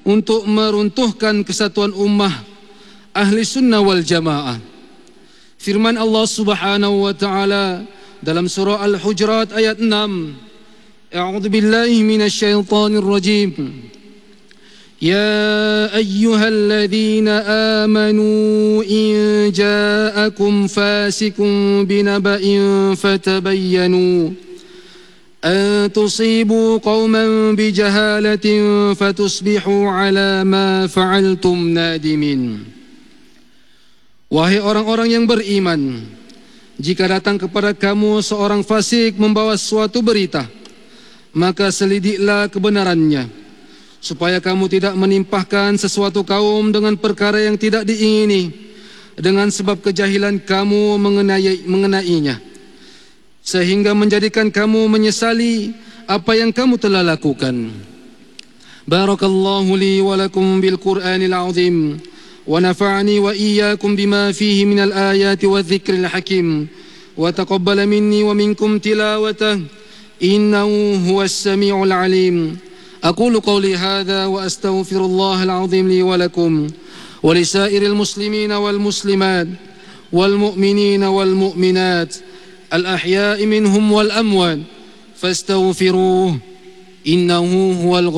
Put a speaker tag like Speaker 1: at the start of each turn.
Speaker 1: untuk meruntuhkan kesatuan ummah ahli sunnah wal jamaah. Firman Allah Subhanahu wa taala dalam surah Al-Hujurat ayat 6, A'udzu billahi minasyaitonir rajim. Ya ayyuhalladzina amanu in ja'akum fasiqun binaba'in fatabayyanu an tusibu qauman bijahalatin fatusbihu ala ma fa'altum nadimin. Wahai orang-orang yang beriman, jika datang kepada kamu seorang fasik membawa suatu berita, maka selidiklah kebenarannya, supaya kamu tidak menimpahkan sesuatu kaum dengan perkara yang tidak diingini, dengan sebab kejahilan kamu mengenainya, sehingga menjadikan kamu menyesali apa yang kamu telah lakukan. Barakallahu li wa lakum bil Qur'anil azim, wa nafa'ani wa iyyakum bima fihi minal ayati wadh-dhikril hakim, wa taqabbala minni wa minkum tilawatahu innahu huwas samiul alim. Aqulu qawli hadha wa astaghfirullahal azim li wa lakum wa lisairil muslimina wal muslimat wal mu'minina wal mu'minat al ahya'i minhum wal amwat fastaghfiruhu innahu huwal